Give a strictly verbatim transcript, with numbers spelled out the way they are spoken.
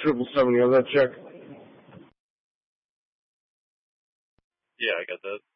triple seven, you have that check? Yeah, I got that.